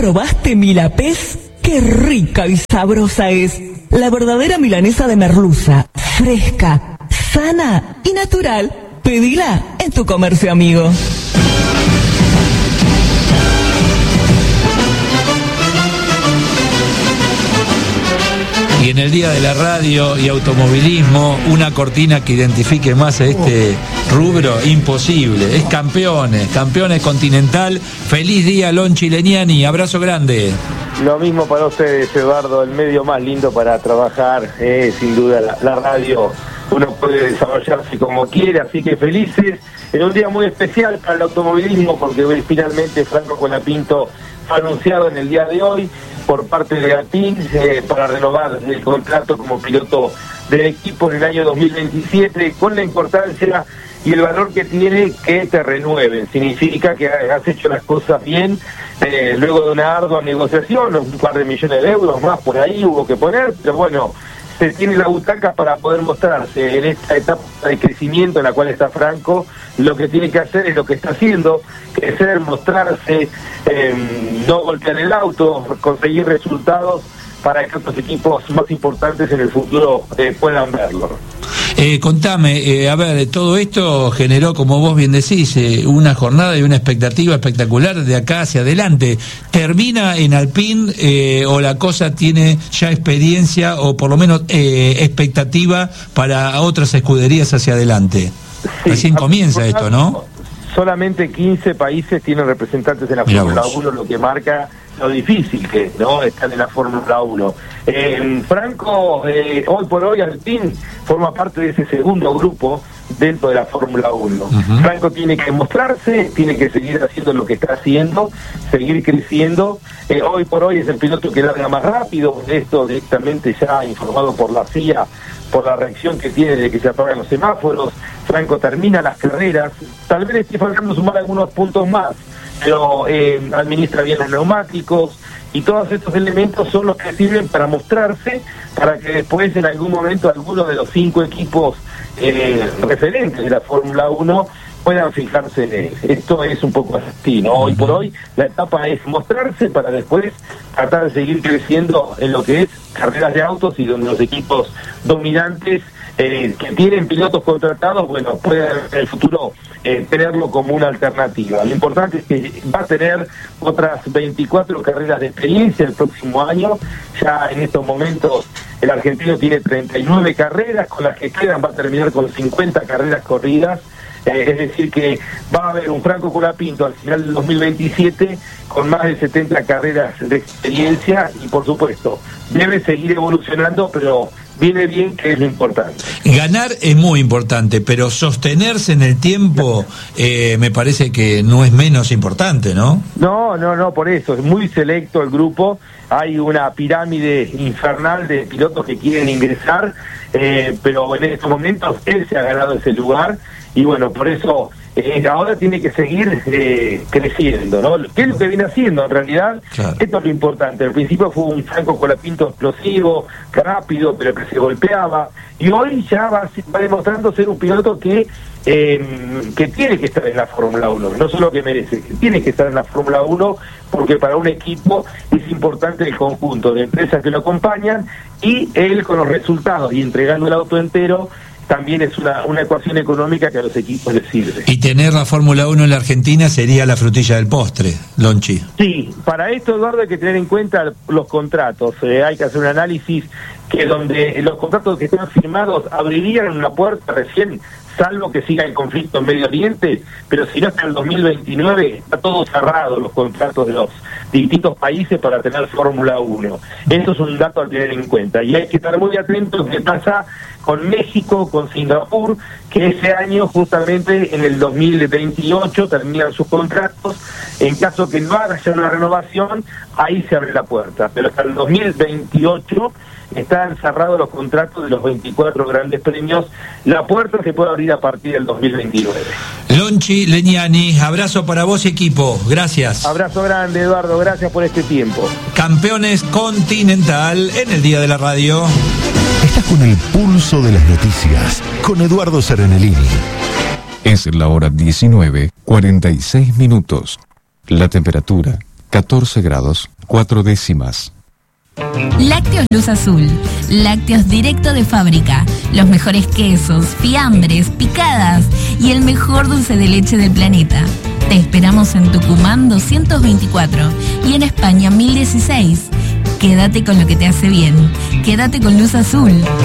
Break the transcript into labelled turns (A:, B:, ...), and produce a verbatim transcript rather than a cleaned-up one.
A: probaste Milapés? ¡Qué rica y sabrosa es! La verdadera milanesa de merluza, fresca, sana y natural. Pedila en tu comercio amigo.
B: Y en el Día de la Radio y Automovilismo, una cortina que identifique más a este rubro, imposible. Es Campeones, Campeones Continental. Feliz día, Lonchi Legnani, abrazo grande.
C: Lo mismo para ustedes, Eduardo, el medio más lindo para trabajar, eh, sin duda la, la radio. Uno puede desarrollarse como quiere, así que felices en un día muy especial para el automovilismo, porque finalmente Franco Colapinto fue anunciado en el día de hoy por parte de Alpine eh, para renovar el contrato como piloto del equipo en el año dos mil veintisiete, con la importancia y el valor que tiene que te renueven. Significa que has hecho las cosas bien, eh, luego de una ardua negociación, un par de millones de euros más por ahí hubo que poner, pero bueno, se tiene la butaca para poder mostrarse en esta etapa de crecimiento en la cual está Franco. Lo que tiene que hacer es lo que está haciendo, crecer, mostrarse, eh, no golpear el auto, conseguir resultados para que otros equipos más importantes en el futuro eh, puedan verlo.
B: Eh, contame, eh, a ver, todo esto generó, como vos bien decís, eh, una jornada y una expectativa espectacular de acá hacia adelante. ¿Termina en Alpine eh, o la cosa tiene ya experiencia o por lo menos eh, expectativa para otras escuderías hacia adelante? Sí, recién comienza esto, ¿no?
C: Solamente quince países tienen representantes en la Fórmula uno, lo que marca lo difícil que es, ¿no?, estar en la Fórmula uno. Eh, Franco, eh, hoy por hoy, Alpine forma parte de ese segundo grupo dentro de la Fórmula uno. Uh-huh. Franco tiene que mostrarse, tiene que seguir haciendo lo que está haciendo, seguir creciendo. Eh, hoy por hoy es el piloto que larga más rápido, esto directamente ya informado por la F I A, por la reacción que tiene de que se apagan los semáforos. Franco termina las carreras, tal vez esté faltando sumar algunos puntos más, pero eh, administra bien los neumáticos, y todos estos elementos son los que sirven para mostrarse, para que después en algún momento algunos de los cinco equipos eh, referentes de la Fórmula uno puedan fijarse en él. Esto es un poco así, ¿no? Hoy por hoy la etapa es mostrarse para después tratar de seguir creciendo en lo que es carreras de autos, y donde los equipos dominantes eh, que tienen pilotos contratados, bueno, pueden en el futuro eh, tenerlo como una alternativa. Lo importante es que va a tener otras veinticuatro carreras de experiencia el próximo año. Ya en estos momentos el argentino tiene treinta y nueve carreras, con las que quedan va a terminar con cincuenta carreras corridas. Eh, es decir que va a haber un Franco Colapinto al final del dos mil veintisiete con más de setenta carreras de experiencia, y por supuesto debe seguir evolucionando, pero viene bien, que es lo importante.
B: Ganar es muy importante, pero sostenerse en el tiempo eh, me parece que no es menos importante, ¿no?
C: No, no, no, por eso, es muy selecto el grupo, hay una pirámide infernal de pilotos que quieren ingresar, eh, pero en estos momentos él se ha ganado ese lugar, y bueno, por eso eh, ahora tiene que seguir eh, creciendo, ¿no? ¿Qué es lo que viene haciendo en realidad? Claro. Esto es lo importante. Al principio fue un Franco Colapinto explosivo, rápido, pero que se golpeaba, y hoy ya va, va demostrando ser un piloto que eh, que tiene que estar en la Fórmula uno, no solo que merece, que tiene que estar en la Fórmula uno, porque para un equipo es importante el conjunto de empresas que lo acompañan, y él con los resultados y entregando el auto entero también es una, una ecuación económica que a los equipos les sirve.
B: Y tener la Fórmula uno en la Argentina sería la frutilla del postre, Lonchi.
C: Sí, para esto, Eduardo, hay que tener en cuenta los contratos. Eh, hay que hacer un análisis que donde los contratos que están firmados abrirían una puerta recién, salvo que siga el conflicto en Medio Oriente, pero si no, hasta el dos mil veintinueve está todo cerrado, los contratos de los distintos países para tener Fórmula uno. Eso es un dato a tener en cuenta, y hay que estar muy atentos qué pasa con México, con Singapur, que ese año justamente en el dos mil veintiocho terminan sus contratos. En caso que no haya una renovación, ahí se abre la puerta, pero hasta el dos mil veintiocho están cerrados los contratos de los veinticuatro grandes premios. La puerta se puede abrir a partir del dos mil veintinueve.
B: Lonchi Legnani, abrazo para vos y equipo, gracias.
C: Abrazo grande, Eduardo, gracias por este tiempo.
B: Campeones Continental en el Día de la Radio.
D: Estás con el pulso de las noticias, con Eduardo Serenelini.
E: Es la hora diecinueve, cuarenta y seis minutos. La temperatura, catorce grados. cuatro décimas.
F: Lácteos Luz Azul, lácteos directo de fábrica, los mejores quesos, fiambres, picadas y el mejor dulce de leche del planeta. Te esperamos en Tucumán doscientos veinticuatro y en España mil dieciséis. Quédate con lo que te hace bien. Quédate con Luz Azul.